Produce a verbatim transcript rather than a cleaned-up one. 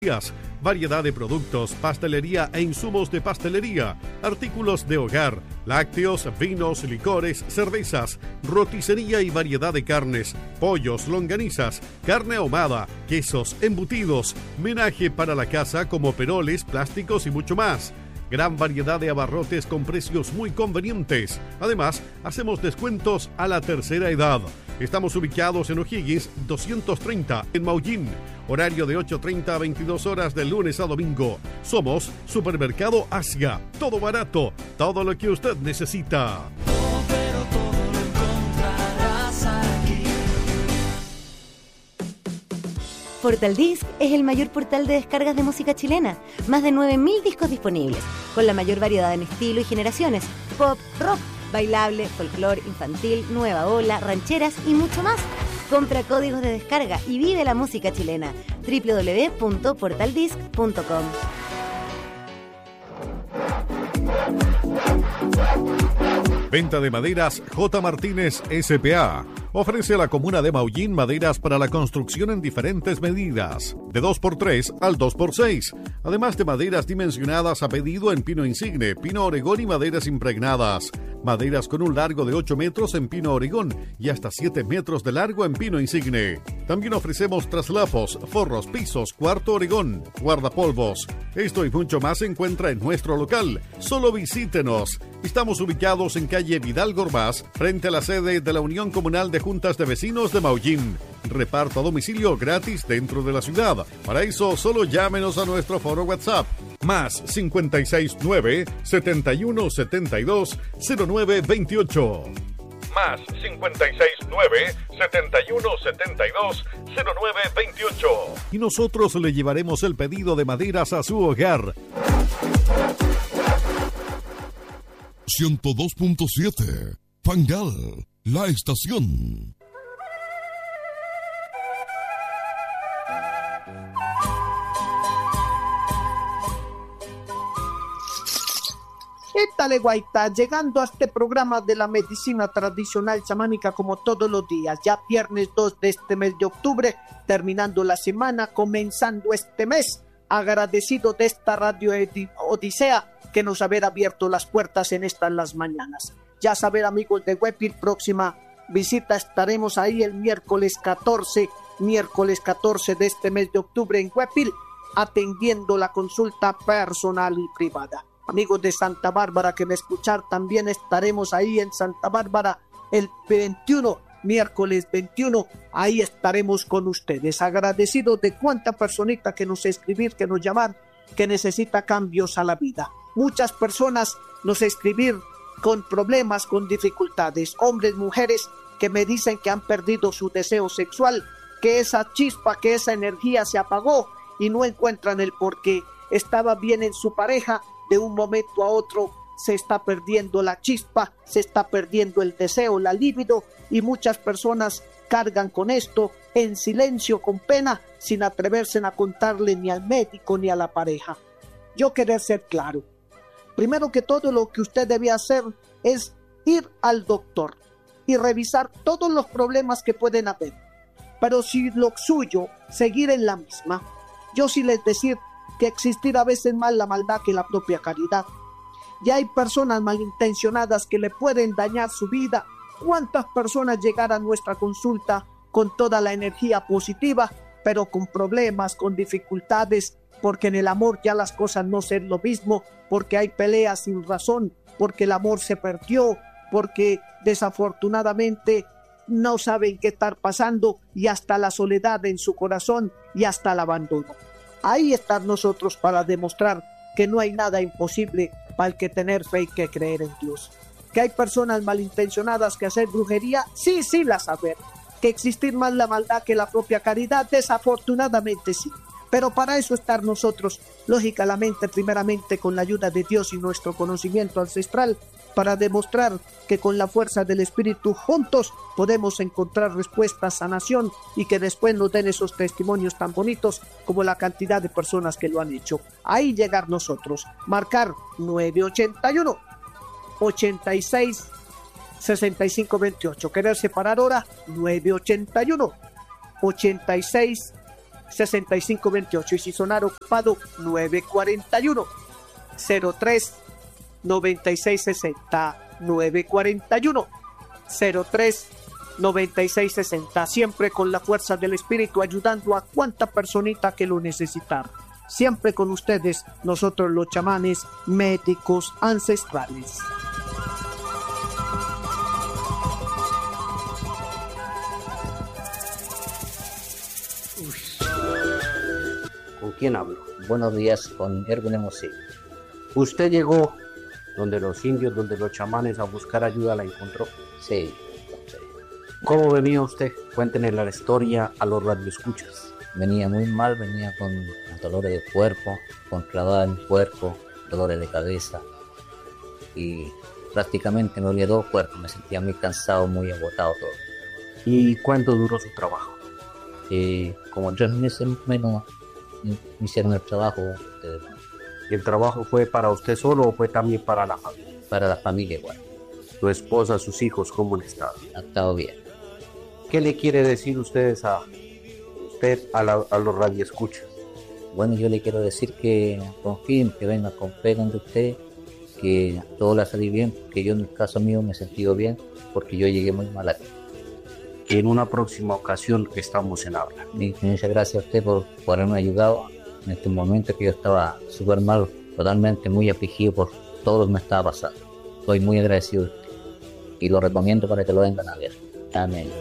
Variedad de productos, pastelería e insumos de pastelería, artículos de hogar, lácteos, vinos, licores, cervezas, roticería y variedad de carnes, pollos, longanizas, carne ahumada, quesos, embutidos, menaje para la casa como peroles, plásticos y mucho más. Gran variedad de abarrotes con precios muy convenientes. Además, hacemos descuentos a la tercera edad. Estamos ubicados en O'Higgins doscientos treinta en Maullín. Horario de ocho treinta a veintidós horas de lunes a domingo. Somos Supermercado Asia. Todo barato, todo lo que usted necesita. Oh, pero todo lo encontrarás aquí. Portal Disc es el mayor portal de descargas de música chilena. Más de nueve mil discos disponibles, con la mayor variedad en estilo y generaciones. Pop, rock, bailable, folclore, infantil, nueva ola, rancheras y mucho más. Compra códigos de descarga y vive la música chilena. doble u doble u doble u punto portal disc punto com. Venta de maderas J. Martínez S P A. Ofrece a la comuna de Maullín maderas para la construcción en diferentes medidas, de dos por tres al dos por seis, además de maderas dimensionadas a pedido en pino insigne, pino oregón y maderas impregnadas. Maderas con un largo de ocho metros en pino oregón y hasta siete metros de largo en pino insigne. También ofrecemos traslapos, forros, pisos, cuarto oregón, guardapolvos. Esto y mucho más se encuentra en nuestro local. Solo visítenos. Estamos ubicados en calle Vidal Gorbás, frente a la sede de la Unión Comunal de Juntas de Vecinos de Maullín. Reparto a domicilio gratis dentro de la ciudad. Para eso, solo llámenos a nuestro foro WhatsApp. Más cincuenta y seis nueve, setenta y uno setenta y dos, cero nueve veintiocho. Más cincuenta y seis nueve, setenta y uno setenta y dos, cero nueve veintiocho. Y nosotros le llevaremos el pedido de maderas a su hogar. ciento dos punto siete Fangal, la estación. Étale, guaita, llegando a este programa de la medicina tradicional chamánica como todos los días, ya viernes dos de este mes de octubre, terminando la semana, comenzando este mes, agradecido de esta radio Odisea que nos haber abierto las puertas en estas las mañanas. Ya saber, amigos de Webpil, próxima visita estaremos ahí el miércoles catorce, miércoles catorce de este mes de octubre en Webpil, atendiendo la consulta personal y privada. Amigos de Santa Bárbara que me escuchar, también estaremos ahí en Santa Bárbara el veintiuno, miércoles veintiuno, ahí estaremos con ustedes. Agradecidos de cuánta personita que nos escribir, que nos llamar, que necesita cambios a la vida. Muchas personas nos escribir con problemas, con dificultades, hombres, mujeres que me dicen que han perdido su deseo sexual, que esa chispa, que esa energía se apagó y no encuentran el porqué. Estaba bien en su pareja, de un momento a otro se está perdiendo la chispa, se está perdiendo el deseo, la libido, y muchas personas cargan con esto en silencio, con pena, sin atreverse a contarle ni al médico ni a la pareja. Yo querer ser claro. Primero que todo, lo que usted debe hacer es ir al doctor y revisar todos los problemas que pueden haber. Pero si lo suyo, seguir en la misma, yo sí les decir que existir a veces más la maldad que la propia caridad. Ya hay personas malintencionadas que le pueden dañar su vida. ¿Cuántas personas llegar a nuestra consulta con toda la energía positiva, pero con problemas, con dificultades, porque en el amor ya las cosas no son lo mismo, porque hay peleas sin razón, porque el amor se perdió, porque desafortunadamente no saben qué estar pasando, y hasta la soledad en su corazón y hasta el abandono? Ahí están nosotros para demostrar que no hay nada imposible para el que tener fe y que creer en Dios. Que hay personas malintencionadas que hacer brujería, sí, sí la saber. Que existir más la maldad que la propia caridad, desafortunadamente sí. Pero para eso estar nosotros, lógicamente, primeramente con la ayuda de Dios y nuestro conocimiento ancestral, para demostrar que con la fuerza del Espíritu juntos podemos encontrar respuestas, sanación, y que después nos den esos testimonios tan bonitos como la cantidad de personas que lo han hecho. Ahí llegar nosotros, marcar nueve ochenta y uno, ochenta y seis, sesenta y cinco veintiocho, querer separar ahora nueve ochenta y uno, ochenta y seis, sesenta y cinco veintiocho. Y si sonara ocupado, nueve cuarenta y uno, cero tres, noventa y seis sesenta. nueve cuarenta y uno, cero tres, noventa y seis sesenta. Siempre con la fuerza del espíritu, ayudando a cuanta personita que lo necesitara. Siempre con ustedes, nosotros los chamanes médicos ancestrales. ¿Con quién hablo? Buenos días, con Erwin Hermosillo. Usted llegó donde los indios, donde los chamanes a buscar ayuda, la encontró. Sí. ¿Cómo venía usted? Cuéntenle la historia a los radioescuchas. Venía muy mal, venía con dolores de cuerpo, con clavada en el cuerpo, dolores de cabeza y prácticamente me dolía todo el cuerpo, me sentía muy cansado, muy agotado todo. ¿Y cuánto duró su trabajo? Y como tres meses menos me hicieron el trabajo. De, ¿Y el trabajo fue para usted solo o fue también para la familia? Para la familia igual. ¿Su esposa, sus hijos, cómo han estado? Han estado bien. ¿Qué le quiere decir ustedes a usted, a, la, a los radioescuchas? Bueno, yo le quiero decir que confíen, que vengan con fe donde usted, que todo le ha salido bien, que yo en el caso mío me he sentido bien, porque yo llegué muy mal aquí. Que en una próxima ocasión estamos en habla. Y muchas gracias a usted por, por haberme ayudado en este momento que yo estaba súper mal, totalmente muy afligido por todo lo que me estaba pasando. Estoy muy agradecido de usted y lo recomiendo para que lo vengan a ver. Amén.